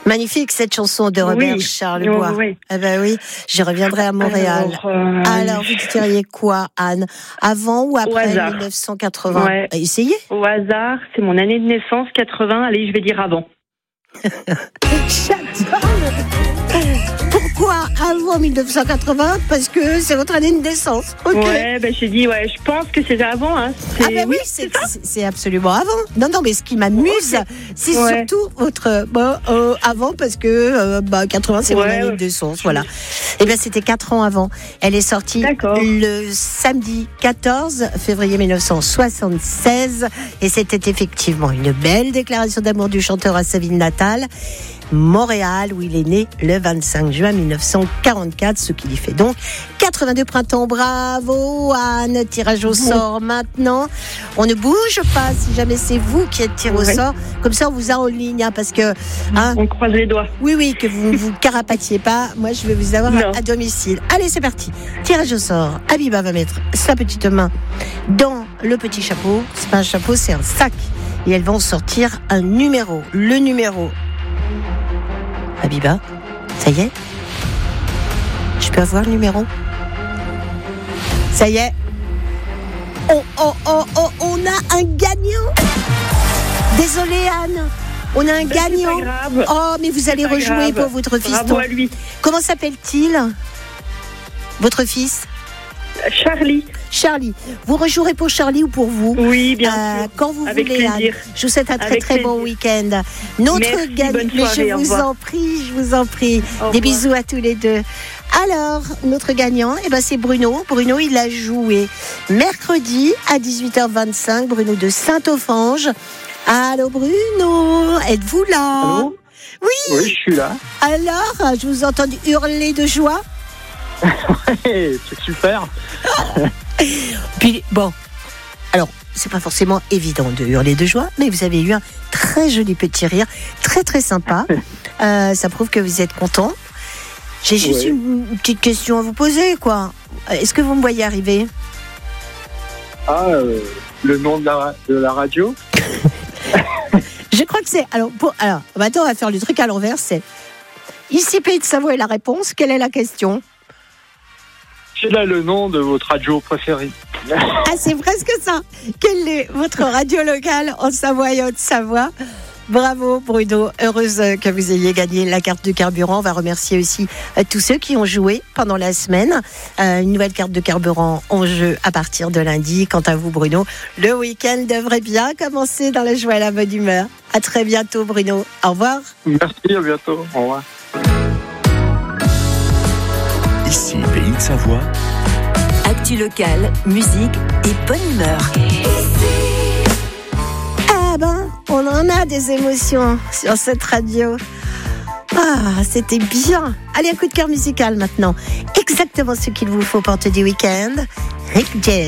Magnifique cette chanson de Robert Charlebois. Oui. Eh ben oui, je reviendrai à Montréal. Alors vous diriez quoi, Anne? Avant ou après 1980? Ouais. Essayez. Au hasard, c'est mon année de naissance, 80. Allez, je vais dire avant. J'adore. Pourquoi avant 1980? Parce que c'est votre année de naissance. Okay. Ouais, j'ai dit, je pense que c'est avant. Hein. Oui, c'est absolument avant. Non, mais ce qui m'amuse, c'est surtout votre avant, parce que 80, c'est mon année de naissance. Voilà. Et bien, c'était 4 ans avant. Elle est sortie le samedi 14 février 1976. Et c'était effectivement une belle déclaration d'amour du chanteur à sa ville natale, Montréal, où il est né le 25 juin 1944, ce qui lui fait donc 82 printemps. Bravo Anne, tirage au sort maintenant. On ne bouge pas si jamais c'est vous qui êtes tiré au sort. Comme ça on vous a en ligne, parce que... on croise les doigts. Oui, que vous ne vous carapatiez pas. Moi je vais vous avoir à domicile. Allez, c'est parti. Tirage au sort. Abiba va mettre sa petite main dans le petit chapeau. C'est pas un chapeau, c'est un sac. Et elles vont sortir un numéro. Le numéro... Abiba, ça y est? Je peux avoir le numéro? Ça y est? On a un gagnant! Désolée Anne, on a un gagnant. C'est pas grave. Oh, mais vous allez rejouer pour votre fils. Bravo à lui. Comment s'appelle-t-il? Votre fils? Charlie. Vous rejouerez pour Charlie ou pour vous? Oui, bien sûr. Quand vous avec voulez, plaisir. Anne. Je vous souhaite un très bon week-end. Notre gagnant, mais je vous en prie. Des bisous à tous les deux. Alors, notre gagnant, c'est Bruno. Bruno, il a joué mercredi à 18h25. Bruno de Saint-Offrange. Allô Bruno, êtes-vous là? Allô? Oui, je suis là. Alors, je vous entends hurler de joie. Ouais, c'est super. Puis alors c'est pas forcément évident de hurler de joie, mais vous avez eu un très joli petit rire, très très sympa. Ça prouve que vous êtes content. J'ai juste une petite question à vous poser, quoi. Est-ce que vous me voyez arriver? Le nom de la radio. Je crois que c'est. Alors maintenant on va faire le truc à l'envers. C'est ici Pays de Savoie est la réponse. Quelle est la question? Quel est le nom de votre radio préférée? C'est presque ça. Quelle est votre radio locale en Savoie et Haute-Savoie? Bravo Bruno, heureuse que vous ayez gagné la carte de carburant. On va remercier aussi tous ceux qui ont joué pendant la semaine. Une nouvelle carte de carburant en jeu à partir de lundi. Quant à vous Bruno, le week-end devrait bien commencer dans la joie et la bonne humeur. À très bientôt Bruno, au revoir. Merci, à bientôt, au revoir. Ici, Pays de Savoie. Actu locale, musique et bonne humeur. On en a des émotions sur cette radio. C'était bien. Allez, un coup de cœur musical maintenant. Exactement ce qu'il vous faut pour du week-end. Rick James.